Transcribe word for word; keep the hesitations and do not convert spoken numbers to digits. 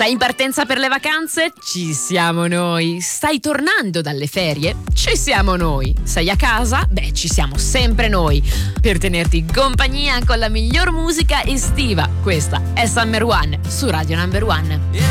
Sei in partenza per le vacanze? Ci siamo noi. Stai tornando dalle ferie? Ci siamo noi. Sei a casa? Beh, ci siamo sempre noi. Per tenerti compagnia con la miglior musica estiva. Questa è Summer One su Radio Number One.